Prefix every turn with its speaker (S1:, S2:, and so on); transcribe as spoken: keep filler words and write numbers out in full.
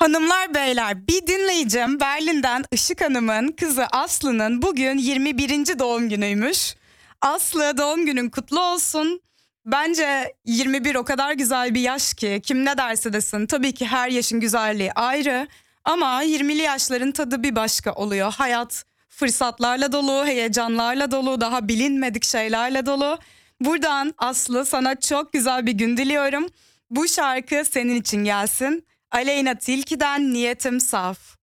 S1: Hanımlar beyler, bir dinleyicim Berlin'den Işık Hanım'ın kızı Aslı'nın bugün yirmi birinci doğum günüymüş. Aslı, doğum günün kutlu olsun. Bence yirmi bir o kadar güzel bir yaş ki kim ne derse desin, tabii ki her yaşın güzelliği ayrı. Ama yirmili yaşların tadı bir başka oluyor. Hayat fırsatlarla dolu, heyecanlarla dolu, daha bilinmedik şeylerle dolu. Buradan Aslı, sana çok güzel bir gün diliyorum. Bu şarkı senin için gelsin. Aleyna Tilki'den Niyetim Saf.